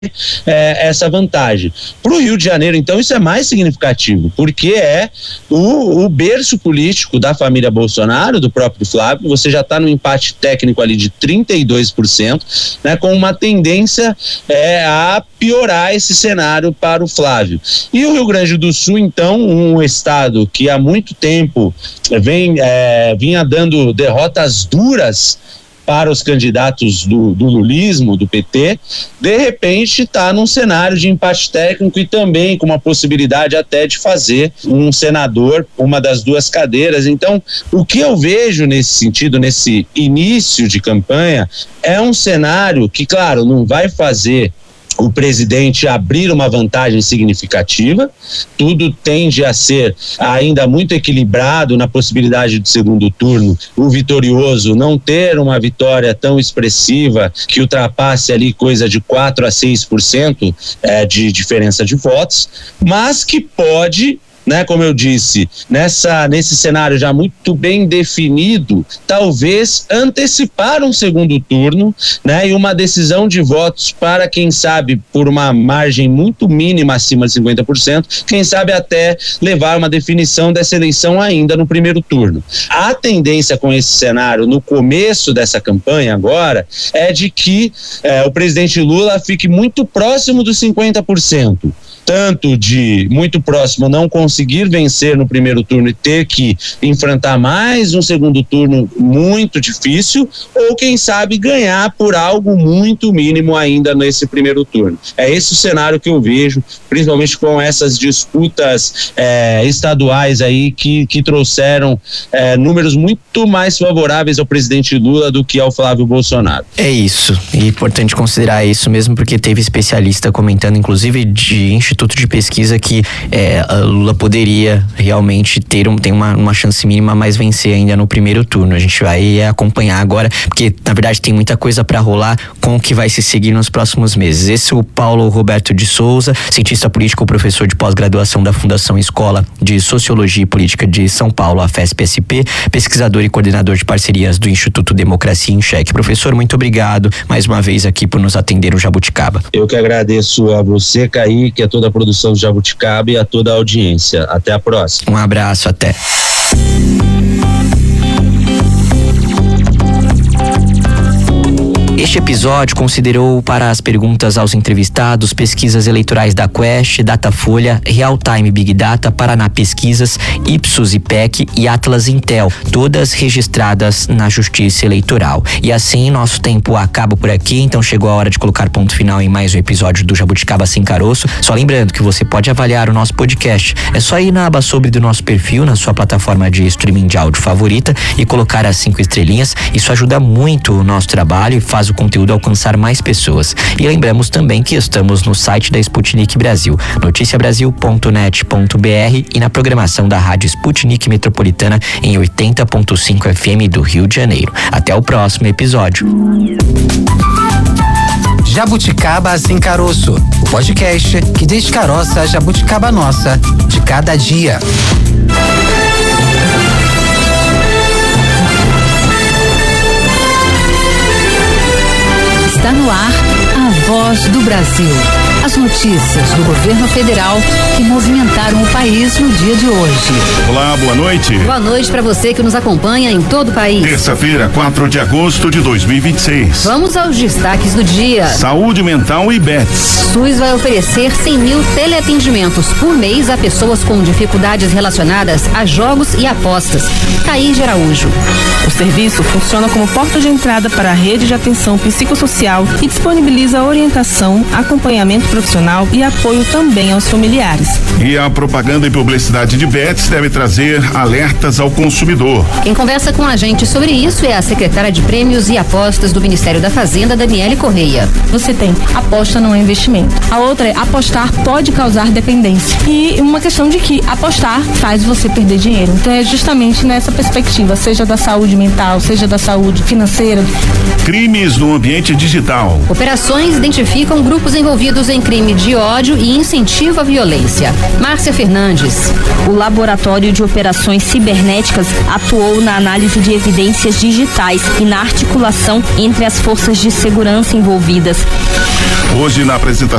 essa vantagem. Para o Rio de Janeiro, então, isso é mais significativo, porque é o berço político da família Bolsonaro, do próprio Flávio. Você já está no empate técnico ali de 32%, né, com uma tendência a piorar esse cenário para o Flávio. E o Rio Grande do Sul, então, um estado que há muito tempo vinha dando derrotas duras para os candidatos do lulismo, do PT, de repente está num cenário de empate técnico e também com uma possibilidade até de fazer um senador, uma das duas cadeiras. Então, o que eu vejo nesse sentido, nesse início de campanha, é um cenário que, claro, não vai fazer o presidente abrir uma vantagem significativa. Tudo tende a ser ainda muito equilibrado na possibilidade de segundo turno, o vitorioso não ter uma vitória tão expressiva que ultrapasse ali coisa de 4 a 6% de diferença de votos, mas que pode, né, como eu disse, nesse cenário já muito bem definido, talvez antecipar um segundo turno, né, e uma decisão de votos para, quem sabe, por uma margem muito mínima acima de 50%, quem sabe até levar uma definição dessa eleição ainda no primeiro turno. A tendência com esse cenário no começo dessa campanha agora é de que o presidente Lula fique muito próximo dos 50%. Tanto de muito próximo não conseguir vencer no primeiro turno e ter que enfrentar mais um segundo turno muito difícil, ou quem sabe ganhar por algo muito mínimo ainda nesse primeiro turno. É esse o cenário que eu vejo, principalmente com essas disputas estaduais aí que trouxeram números muito mais favoráveis ao presidente Lula do que ao Flávio Bolsonaro. É isso, e é importante considerar isso mesmo, porque teve especialista comentando, inclusive de instituto de pesquisa, que Lula poderia realmente ter uma chance mínima, mas vencer ainda no primeiro turno. A gente vai acompanhar agora, porque na verdade tem muita coisa para rolar com o que vai se seguir nos próximos meses. Esse é o Paulo Roberto de Souza, cientista político, professor de pós-graduação da Fundação Escola de Sociologia e Política de São Paulo, a FESP-SP, pesquisador e coordenador de parcerias do Instituto Democracia em Cheque. Professor, muito obrigado mais uma vez aqui por nos atender o Jabuticaba. Eu que agradeço a você, Kaique, a toda a produção do Jabuticaba e a toda a audiência. Até a próxima. Um abraço, até. Este episódio considerou para as perguntas aos entrevistados pesquisas eleitorais da Quest, Datafolha, Real Time Big Data, Paraná Pesquisas, Ipsos IPEC e Atlas Intel, todas registradas na Justiça Eleitoral. E assim, nosso tempo acaba por aqui, então chegou a hora de colocar ponto final em mais um episódio do Jabuticaba Sem Caroço. Só lembrando que você pode avaliar o nosso podcast. É só ir na aba sobre do nosso perfil, na sua plataforma de streaming de áudio favorita, e colocar as 5 estrelinhas. Isso ajuda muito o nosso trabalho e faz o conteúdo alcançar mais pessoas. E lembramos também que estamos no site da Sputnik Brasil, noticiabrasil.net.br, e na programação da Rádio Sputnik Metropolitana em 80.5 FM do Rio de Janeiro. Até o próximo episódio. Jabuticaba Sem Caroço, o podcast que descaroça a jabuticaba nossa de cada dia. Está no ar a Voz do Brasil. As notícias do governo federal que movimentaram o país no dia de hoje. Olá, boa noite. Boa noite para você que nos acompanha em todo o país. Terça-feira, 4 de agosto de 2026. Vamos aos destaques do dia. Saúde mental e bets. SUS vai oferecer 100.000 teleatendimentos por mês a pessoas com dificuldades relacionadas a jogos e apostas. Caí Araújo. O serviço funciona como porta de entrada para a rede de atenção psicossocial e disponibiliza orientação, acompanhamento profissional e apoio também aos familiares. E a propaganda e publicidade de bets deve trazer alertas ao consumidor. Quem conversa com a gente sobre isso é a secretária de Prêmios e Apostas do Ministério da Fazenda, Daniele Correia. Você tem aposta não é investimento. A outra é apostar pode causar dependência. E uma questão de que apostar faz você perder dinheiro. Então é justamente nessa perspectiva, seja da saúde mental, seja da saúde financeira. Crimes no ambiente digital. Operações identificam grupos envolvidos em em crime de ódio e incentivo à violência. Márcia Fernandes. O Laboratório de Operações Cibernéticas atuou na análise de evidências digitais e na articulação entre as forças de segurança envolvidas. Hoje, na apresentação